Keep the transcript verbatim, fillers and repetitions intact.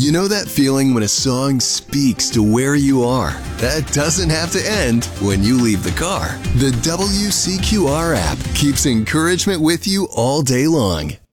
You know that feeling when a song speaks to where you are? That doesn't have to end when you leave the car. The W C Q R app keeps encouragement with you all day long.